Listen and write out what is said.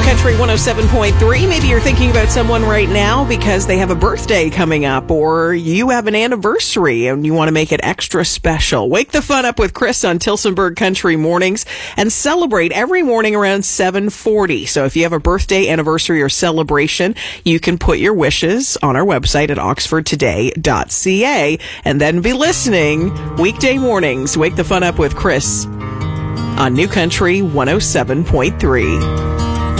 Country 107.3. Maybe you're thinking about someone right now because they have a birthday coming up, or you have an anniversary and you want to make it extra special. Wake the fun up with Chris on Tillsonburg Country Mornings and celebrate every morning around 7:40. So if you have a birthday, anniversary, or celebration, you can put your wishes on our website at oxfordtoday.ca and then be listening weekday mornings. Wake the fun up with Chris on New Country 107.3.